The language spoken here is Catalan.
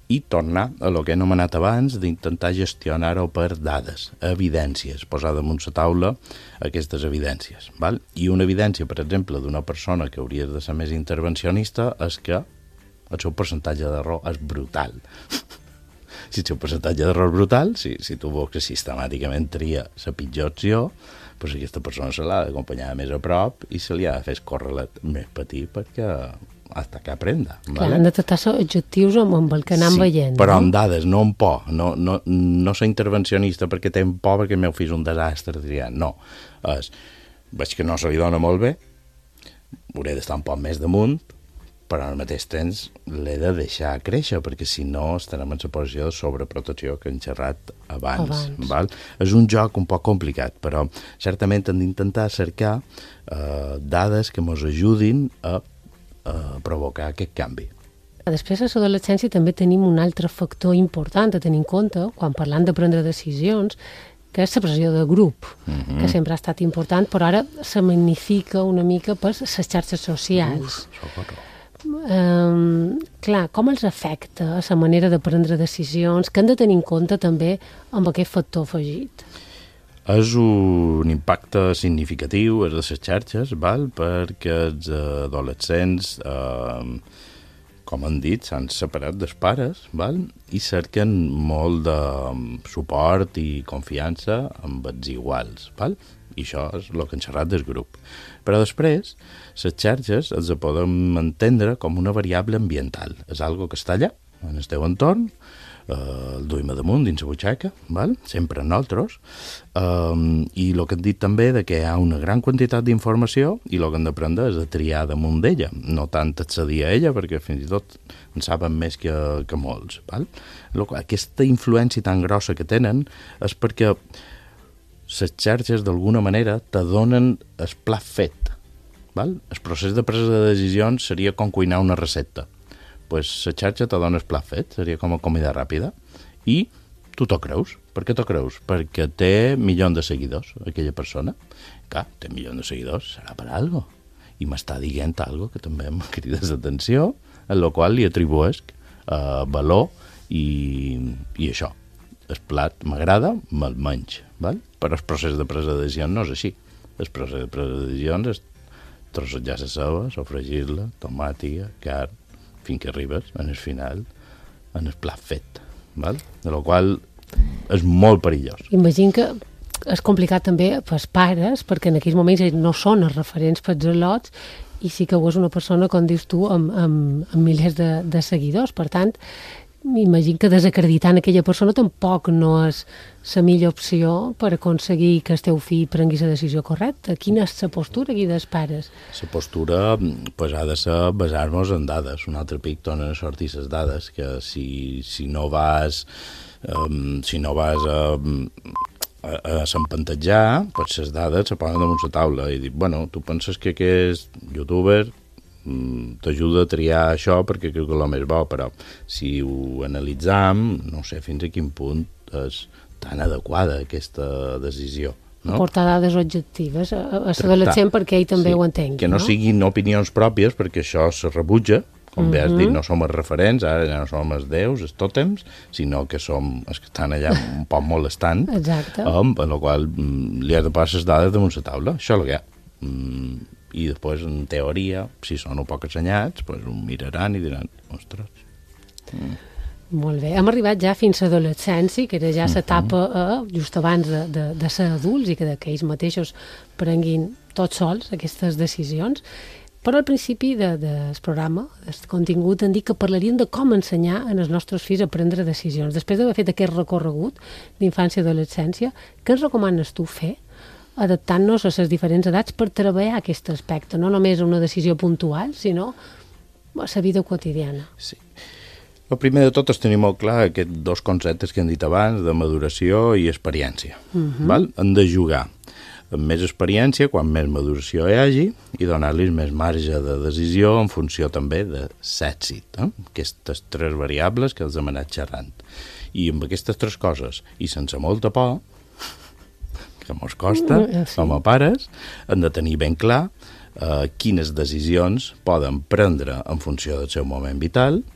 i tornar a lo que he anomenat abans d'intentar gestionar-ho per dades, evidències, posar damunt la taula aquestes evidències. Val? I una evidència, per exemple, d'una persona que hauria de ser més intervencionista és que el seu percentatge d'error és brutal. Si el seu percentatge d'error és brutal, si tu veus que sistemàticament tria la pitjor opció, doncs aquesta persona se l'ha d'acompanyar més a prop i se li ha de fer córrer més petit perquè hasta que aprenda. Clar, han de tractar objectius amb el que anem veient. Però amb dades, no amb por. No ser intervencionista perquè tenc por perquè el meu fill és un desastre triant. No. Veig que no se li dona molt bé, hauré d'estar un poc més damunt, però al mateix temps l'he de deixar créixer, perquè si no estarem en la posició de sobreprotecció que hem xerrat abans. Val? És un joc un poc complicat, però certament hem d'intentar cercar dades que ens ajudin a provocar aquest canvi. Després, a l'adolescència també tenim un altre factor important a tenir en compte quan parlant de prendre decisions, que és la pressió de grup, que sempre ha estat important, però ara se magnifica una mica per les xarxes socials. Clar, com els afecta la manera de prendre decisions, que han de tenir en compte també amb aquest factor afegit? És un impacte significatiu de les xarxes, val? Perquè els adolescents, com han dit, s'han separat dels pares, val? I cerquen molt de suport i confiança amb els iguals. Val? I això és el que han xerrat del grup. Però després, les xarxes els podem entendre com una variable ambiental. És algo que està allà, en el teu entorn, el duim a damunt dins la butxaca, val? Sempre nosaltres, i el que hem dit també de que hi ha una gran quantitat d'informació i el que hem d'aprendre és a triar damunt d'ella, no tant accedir a ella, perquè fins i tot en saben més que molts. Val? Aquesta influència tan grossa que tenen és perquè les xarxes d'alguna manera te donen el plat fet. Val? El procés de presa de decisions seria com cuinar una recepta. Pues la xarxa te dona el plat fet, seria com a comida ràpida, i tu t'ho creus. Per què t'ho creus? Perquè té milions de seguidors, aquella persona. Clar, té milions de seguidors, serà per algo. I m'està dient algo que també em crides d'atenció, en la qual li atribueixo valor i això. El plat m'agrada, me'l menys, val? Però el procés de presa de decisions no és així. El procés de presa de decisions és trossejar la ceba, sofregir-la, tomàtica, carn, fins que arribes, en el final, en el plat fet. Val? De la qual és molt perillós. Imagino que és complicat també pels pares, perquè en aquells moments no són els referents pels al·lots, i sí que ho és una persona, com dius tu, amb milers de seguidors. Per tant, m'imagino que desacreditant aquella persona tampoc no és la millor opció per aconseguir que el teu fill prengui la decisió correcta. Quina és la postura aquí dels pares? La postura pues, ha de ser basar-nos en dades. Un altre pic tornen a sortir les dades, que si no vas a s'empantatjar, pues les dades se posen damunt la taula i dir, bueno, tu penses que aquest youtuber t'ajuda a triar això perquè crec que és el més bo, però si ho analitzam, no sé fins a quin punt és tan adequada aquesta decisió. No? Portar dades objectives a l'adolescent perquè ell també ho entengui. Que no siguin opinions pròpies, perquè això se rebutja, com bé has dit, no som els referents, ara ja no som els déus, els tòtems, sinó que som els que estan allà un poc molestant, amb la qual li has de posar les dades damunt la taula, això és el que hi ha. I després, en teoria, si són un poc assenyats, doncs ho miraran i diran, ostres. Molt bé. Hem arribat ja fins a l'adolescència, que era ja l'etapa just abans de ser adults i que ells mateixos prenguin tots sols aquestes decisions. Però al principi del programa, del contingut, han dit que parlarien de com ensenyar als nostres fills a prendre decisions. Després d'haver fet aquest recorregut d'infància i adolescència, què ens recomanes tu fer adaptant-nos a les diferents edats per treballar aquest aspecte, no només una decisió puntual, sinó a la vida quotidiana? Sí. El primer de tot és tenir molt clar aquests dos conceptes que hem dit abans, de maduració i experiència. Val? Han de jugar amb més experiència, quan més maduració hi hagi, i donar-los més marge de decisió en funció també de l'èxit. Aquestes tres variables que els hem anat xerrant. I amb aquestes tres coses, i sense molta por, que mos costa, com a pares, han de tenir ben clar quines decisions poden prendre en funció del seu moment vital